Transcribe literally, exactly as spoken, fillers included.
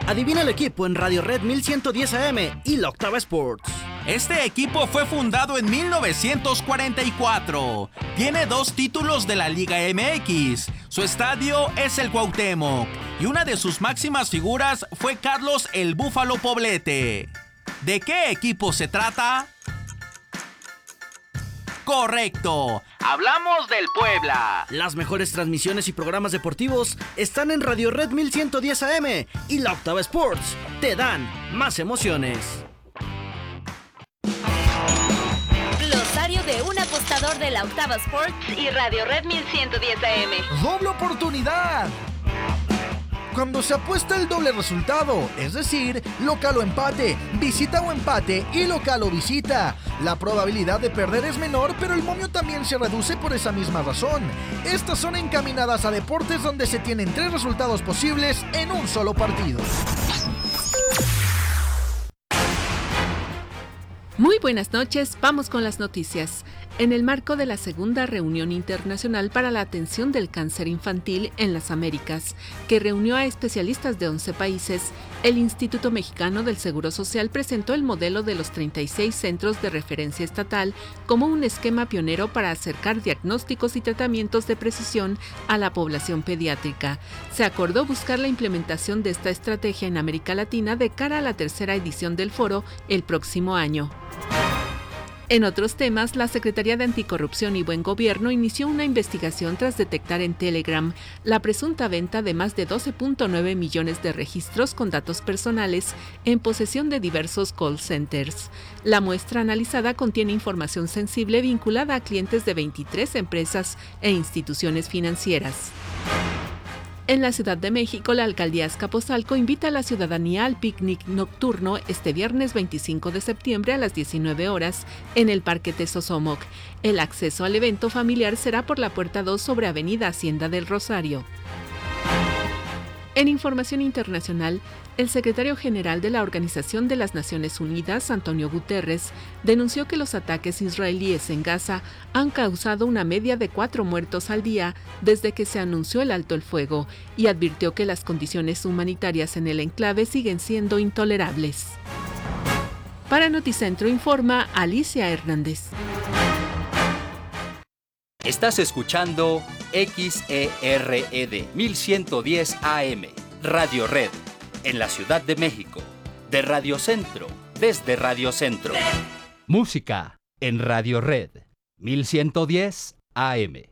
Adivina el equipo en Radio Red mil ciento diez A M y la Octava Sports. Este equipo fue fundado en mil novecientos cuarenta y cuatro. Tiene dos títulos de la Liga M X. Su estadio es el Cuauhtémoc y una de sus máximas figuras fue Carlos el Búfalo Poblete. ¿De qué equipo se trata? ¡Correcto! ¡Hablamos del Puebla! Las mejores transmisiones y programas deportivos están en Radio Red mil ciento diez A M y la Octava Sports. Te dan más emociones. Glosario de un apostador de la Octava Sports y Radio Red mil ciento diez A M. ¡Doble oportunidad! Cuando se apuesta el doble resultado, es decir, local o empate, visita o empate y local o visita, la probabilidad de perder es menor, pero el momio también se reduce por esa misma razón. Estas son encaminadas a deportes donde se tienen tres resultados posibles en un solo partido. Muy buenas noches, vamos con las noticias. En el marco de la segunda reunión internacional para la atención del cáncer infantil en las Américas, que reunió a especialistas de once países, el Instituto Mexicano del Seguro Social presentó el modelo de los treinta y seis centros de referencia estatal como un esquema pionero para acercar diagnósticos y tratamientos de precisión a la población pediátrica. Se acordó buscar la implementación de esta estrategia en América Latina de cara a la tercera edición del foro el próximo año. En otros temas, la Secretaría de Anticorrupción y Buen Gobierno inició una investigación tras detectar en Telegram la presunta venta de más de doce punto nueve millones de registros con datos personales en posesión de diversos call centers. La muestra analizada contiene información sensible vinculada a clientes de veintitrés empresas e instituciones financieras. En la Ciudad de México, la Alcaldía Azcapotzalco invita a la ciudadanía al picnic nocturno este viernes veinticinco de septiembre a las diecinueve horas en el Parque Tezosomoc. El acceso al evento familiar será por la puerta dos sobre Avenida Hacienda del Rosario. En información internacional, el secretario general de la Organización de las Naciones Unidas, Antonio Guterres, denunció que los ataques israelíes en Gaza han causado una media de cuatro muertos al día desde que se anunció el alto el fuego y advirtió que las condiciones humanitarias en el enclave siguen siendo intolerables. Para Noticentro informa Alicia Hernández. Estás escuchando X E R E D mil ciento diez A M, Radio Red, en la Ciudad de México, de Radio Centro, desde Radio Centro. Música en Radio Red, mil ciento diez A M.